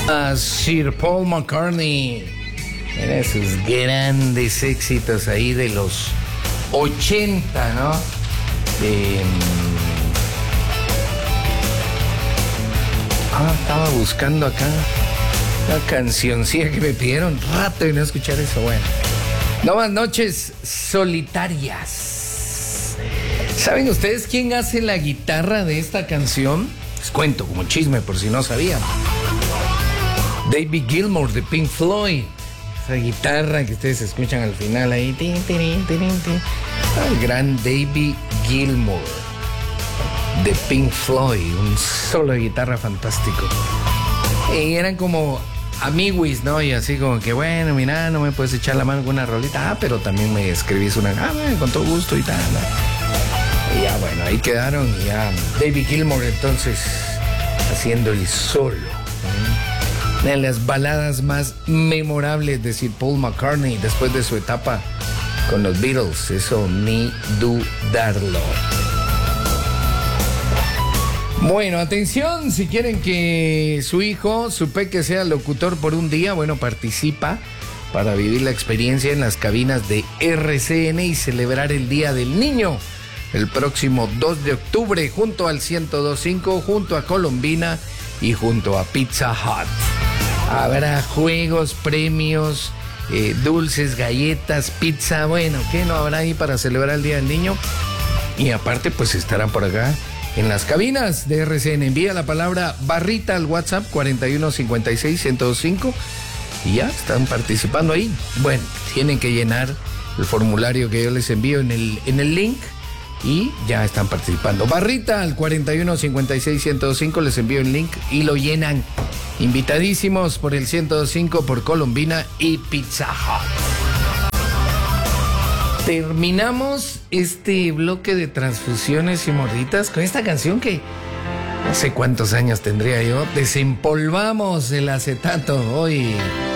A Sir Paul McCartney en esos grandes éxitos ahí de los 80, ¿no? Estaba buscando acá una cancioncilla que me pidieron rato de no escuchar eso. Bueno, Nuevas Noches Solitarias. ¿Saben ustedes quién hace la guitarra de esta canción? Les cuento como chisme por si no sabían. David Gilmour de Pink Floyd. Esa guitarra que ustedes escuchan al final ahí. El gran David Gilmour de Pink Floyd. Un solo de guitarra fantástico. Y eran como amiguis, ¿no? Y así como que, bueno, mira, no me puedes echar la mano con una rolita. Pero también me escribís una, con todo gusto y tal, ¿no? Y ya, bueno, ahí quedaron. Y ya David Gilmour entonces haciendo el solo. Una de las baladas más memorables de Sir Paul McCartney después de su etapa con los Beatles, eso ni dudarlo. Bueno, atención, si quieren que su hijo, su peque, sea locutor por un día, bueno, participa para vivir la experiencia en las cabinas de RCN y celebrar el Día del Niño el próximo 2 de octubre junto al 102.5, junto a Colombina y junto a Pizza Hut. Habrá juegos, premios, dulces, galletas, pizza. Bueno, ¿qué no habrá ahí para celebrar el Día del Niño? Y aparte, pues estarán por acá en las cabinas de RCN. Envía la palabra barrita al WhatsApp 4156-1025 y ya están participando ahí. Bueno, tienen que llenar el formulario que yo les envío en el link y ya están participando. Barrita al 4156-1025, les envío el link y lo llenan. Invitadísimos por el 105, por Colombina y Pizza Hut. Terminamos este bloque de transfusiones y morditas con esta canción que no sé cuántos años tendría yo. Desempolvamos el acetato hoy.